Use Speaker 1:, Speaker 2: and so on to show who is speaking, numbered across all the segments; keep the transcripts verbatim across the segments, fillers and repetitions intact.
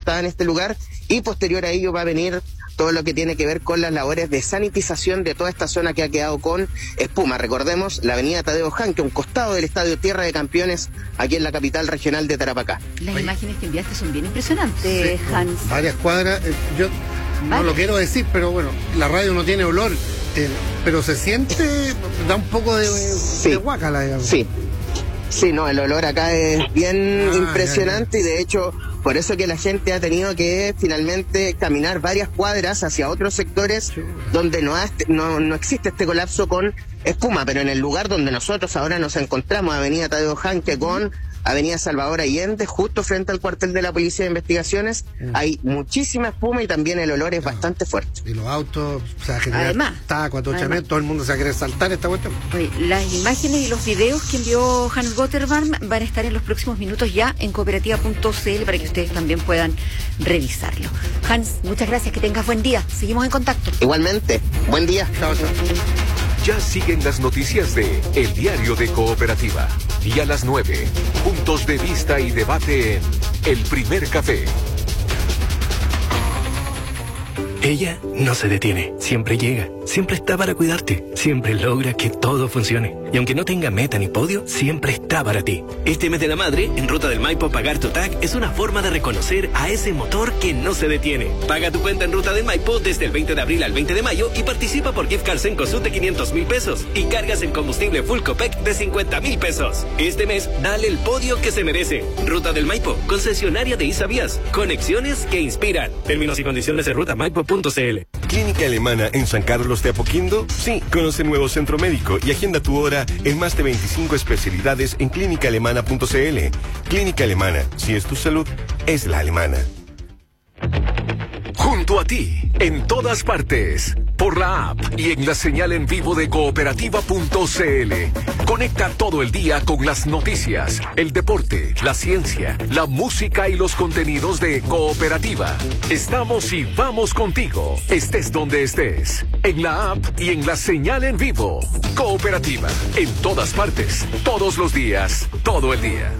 Speaker 1: reportada en este lugar, y posterior a ello va a venir todo lo que tiene que ver con las labores de sanitización de toda esta zona que ha quedado con espuma. Recordemos la avenida Tadeo Janque, un costado del Estadio Tierra de Campeones, aquí en la capital regional de Tarapacá.
Speaker 2: Las Oye. imágenes que enviaste son bien impresionantes, sí, Hans.
Speaker 3: Varias cuadras, eh, yo no ¿Vale? lo quiero decir, pero bueno, la radio no tiene olor, eh, pero se siente, da un poco de,
Speaker 1: sí.
Speaker 3: de guácala, digamos.
Speaker 1: Sí. Sí, no, el olor acá es bien ah, impresionante ya, ya. Y de hecho, por eso que la gente ha tenido que finalmente caminar varias cuadras hacia otros sectores sí. donde no, ha, no, no existe este colapso con espuma, pero en el lugar donde nosotros ahora nos encontramos, avenida Tadeo Janque con avenida Salvador Allende, justo frente al cuartel de la Policía de Investigaciones, mm. hay muchísima espuma y también el olor es claro. bastante fuerte.
Speaker 3: Y los autos, o sea, generar
Speaker 2: además,
Speaker 3: taco, atochamiento, todo el mundo se va a querer saltar esta cuestión.
Speaker 2: Oye, las imágenes y los videos que envió Hans Gotterman van a estar en los próximos minutos ya en cooperativa punto c l para que ustedes también puedan revisarlo. Hans, muchas gracias, que tengas buen día. Seguimos en contacto.
Speaker 1: Igualmente, buen día.
Speaker 3: Chao, chao.
Speaker 4: Ya siguen las noticias de El Diario de Cooperativa. Y a las nueve, puntos de vista y debate en El Primer Café.
Speaker 5: Ella no se detiene, siempre llega, siempre está para cuidarte, siempre logra que todo funcione. Y aunque no tenga meta ni podio, siempre está para ti. Este mes de la madre, en Ruta del Maipo, pagar tu T A C es una forma de reconocer a ese motor que no se detiene. Paga tu cuenta en Ruta del Maipo desde el veinte de abril al veinte de mayo y participa por gift cards en Cosut de quinientos mil pesos y cargas en combustible Full Copec de cincuenta mil pesos. Este mes, dale el podio que se merece. Ruta del Maipo, concesionaria de Isavías. Conexiones que inspiran. Términos y condiciones en ruta maipo punto c l.
Speaker 6: Clínica Alemana en San Carlos de Apoquindo. Sí, conoce el nuevo centro médico y agenda tu hora en más de veinticinco especialidades en clínica alemana punto c l. Clínica Alemana, si es tu salud, es la alemana.
Speaker 4: Junto a ti, en todas partes, por la app y en la señal en vivo de cooperativa punto c l. Conecta todo el día con las noticias, el deporte, la ciencia, la música y los contenidos de Cooperativa. Estamos y vamos contigo, estés donde estés, en la app y en la señal en vivo. Cooperativa, en todas partes, todos los días, todo el día.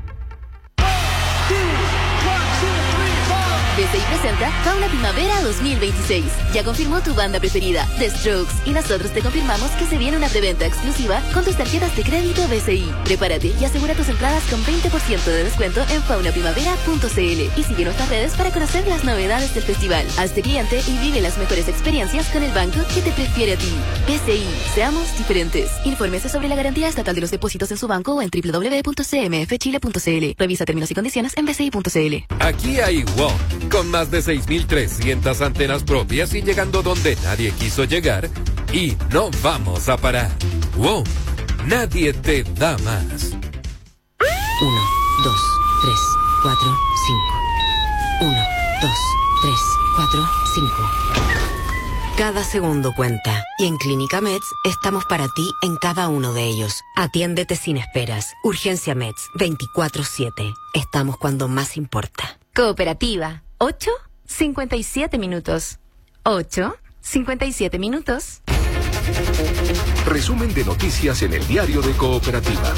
Speaker 7: B C I presenta Fauna Primavera dos mil veintiséis. Ya confirmó tu banda preferida, The Strokes, y nosotros te confirmamos que se viene una preventa exclusiva con tus tarjetas de crédito B C I. Prepárate y asegura tus entradas con veinte por ciento de descuento en fauna primavera punto c l y sigue nuestras redes para conocer las novedades del festival. Hazte cliente y vive las mejores experiencias con el banco que te prefiere a ti. B C I, seamos diferentes. Infórmese sobre la garantía estatal de los depósitos en su banco o en doble u doble u doble u punto c m f chile punto c l. Revisa términos y condiciones en b c i punto c l.
Speaker 8: Aquí hay WOM, con más de seis mil trescientas antenas propias y llegando donde nadie quiso llegar, y no vamos a parar. WOM, nadie te da más.
Speaker 9: Uno, dos, tres, cuatro, cinco. Uno, dos, tres, cuatro, cinco. Cada segundo cuenta, y en Clínica Meds estamos para ti en cada uno de ellos. Atiéndete sin esperas. Urgencia Meds, veinticuatro siete. Estamos cuando más importa.
Speaker 10: Cooperativa. ocho, cincuenta y siete minutos. ocho, cincuenta y siete minutos.
Speaker 4: Resumen de noticias en el Diario de Cooperativa.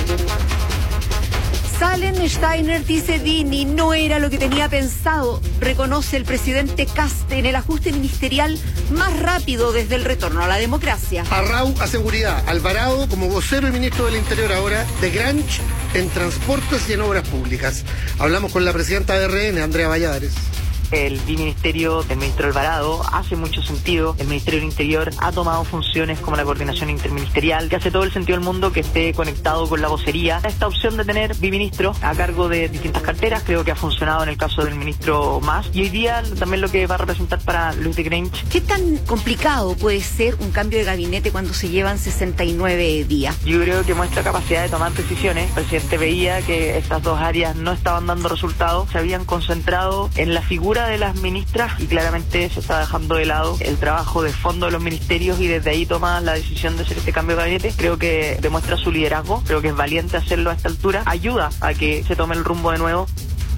Speaker 2: Salen Steiner dice Dini, no era lo que tenía pensado. Reconoce el presidente Kast en el ajuste ministerial más rápido desde el retorno a la democracia.
Speaker 3: Arrau a seguridad, Alvarado como vocero y ministro del Interior ahora, de Granch en transportes y en obras públicas. Hablamos con la presidenta de R N, Andrea Valladares.
Speaker 11: El biministerio del ministro Alvarado hace mucho sentido. El Ministerio del Interior ha tomado funciones como la coordinación interministerial, que hace todo el sentido del mundo que esté conectado con la vocería. Esta opción de tener biministro a cargo de distintas carteras creo que ha funcionado en el caso del ministro Mas, y hoy día también lo que va a representar para Luis de Granch.
Speaker 2: ¿Qué tan complicado puede ser un cambio de gabinete cuando se llevan sesenta y nueve días?
Speaker 11: Yo creo que muestra capacidad de tomar decisiones. El presidente veía que estas dos áreas no estaban dando resultados, se habían concentrado en la figura de las ministras y claramente se está dejando de lado el trabajo de fondo de los ministerios, y desde ahí toma la decisión de hacer este cambio de gabinete. Creo que demuestra su liderazgo, creo que es valiente hacerlo a esta altura, ayuda a que se tome el rumbo de nuevo.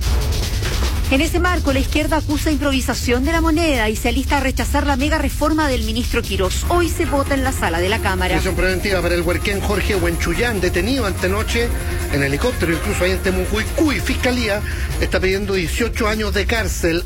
Speaker 2: En ese marco, la izquierda acusa improvisación de la moneda y se alista a rechazar la mega reforma del ministro Quirós. Hoy se vota en la sala de la Cámara.
Speaker 3: Prisión preventiva para el huerquén Jorge Huenchuyán, detenido antenoche en helicóptero, incluso ahí en Temucuicú, y Fiscalía está pidiendo dieciocho años de cárcel.